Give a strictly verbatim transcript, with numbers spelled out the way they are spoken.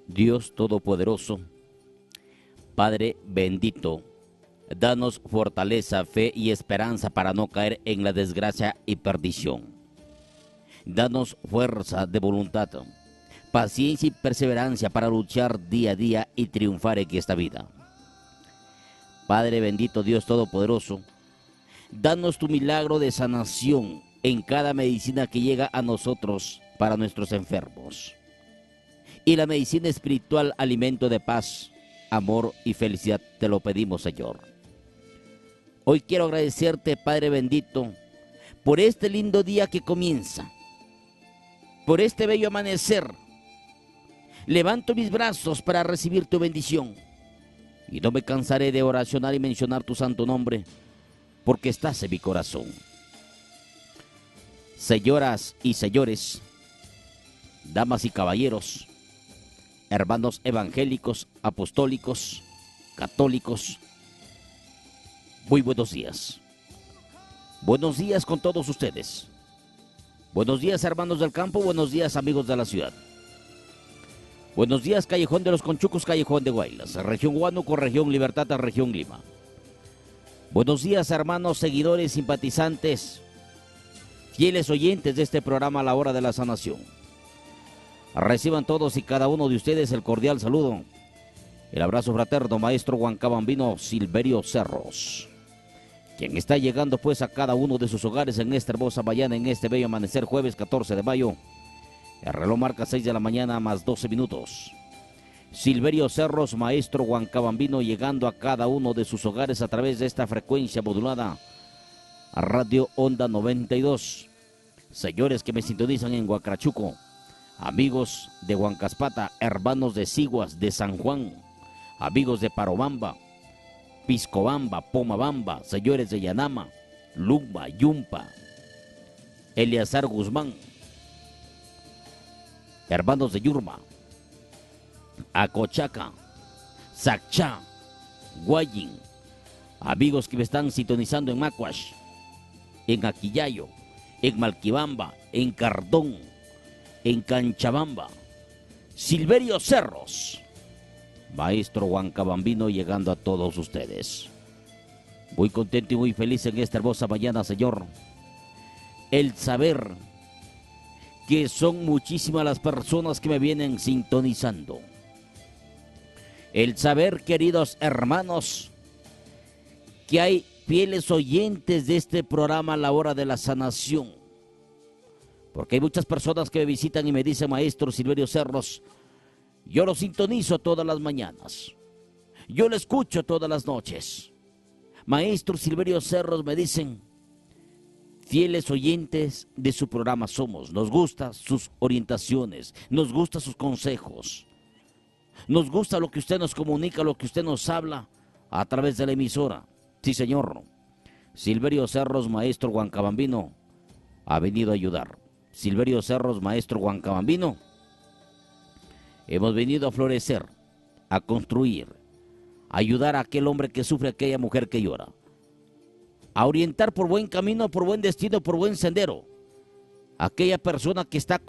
Dios Todopoderoso, Padre bendito, danos fortaleza, fe y esperanza para no caer en la desgracia y perdición. Danos fuerza de voluntad, paciencia y perseverancia para luchar día a día y triunfar en esta vida. Padre bendito, Dios Todopoderoso, danos tu milagro de sanación en cada medicina que llega a nosotros para nuestros enfermos. Y la medicina espiritual, alimento de paz, amor y felicidad, te lo pedimos, Señor. Hoy quiero agradecerte, Padre bendito, por este lindo día que comienza, por este bello amanecer. Levanto mis brazos para recibir tu bendición y no me cansaré de oracionar y mencionar tu santo nombre, porque estás en mi corazón. Señoras y señores, damas y caballeros, hermanos evangélicos, apostólicos, católicos, muy buenos días. Buenos días con todos ustedes. Buenos días, hermanos del campo, buenos días, amigos de la ciudad. Buenos días, Callejón de los Conchucos, Callejón de Guaylas, región Huánuco, región Libertad, región Lima. Buenos días, hermanos, seguidores, simpatizantes, fieles oyentes de este programa a la hora de la sanación. Reciban todos y cada uno de ustedes el cordial saludo, el abrazo fraterno, maestro huancabambino Silverio Cerros, quien está llegando pues a cada uno de sus hogares en esta hermosa mañana, en este bello amanecer, jueves catorce de mayo. El reloj marca seis de la mañana más doce minutos. Silverio Cerros, maestro huancabambino, llegando a cada uno de sus hogares a través de esta frecuencia modulada, a Radio Onda noventa y dos. Señores que me sintonizan en Huacrachuco, amigos de Huancaspata, hermanos de Siguas, de San Juan, amigos de Parobamba, Piscobamba, Pomabamba, señores de Yanama, Lumba, Yumpa, Eleazar Guzmán, hermanos de Yurma, Acochaca, Sacchá, Guayin, amigos que me están sintonizando en Macuash, en Aquillayo, en Malquibamba, en Cardón, en Canchabamba. Silverio Cerros, maestro huancabambino, llegando a todos ustedes. Muy contento y muy feliz en esta hermosa mañana, Señor. El saber que son muchísimas las personas que me vienen sintonizando. El saber, queridos hermanos, que hay fieles oyentes de este programa a la hora de la sanación. Porque hay muchas personas que me visitan y me dicen, maestro Silverio Cerros, yo lo sintonizo todas las mañanas, yo lo escucho todas las noches. Maestro Silverio Cerros, me dicen, fieles oyentes de su programa somos, nos gustan sus orientaciones, nos gustan sus consejos, nos gusta lo que usted nos comunica, lo que usted nos habla a través de la emisora. Sí, señor, Silverio Cerros, maestro huancabambino, ha venido a ayudar. Silverio Cerros, maestro huancabambino, hemos venido a florecer, a construir, a ayudar a aquel hombre que sufre, a aquella mujer que llora, a orientar por buen camino, por buen destino, por buen sendero, a aquella persona que está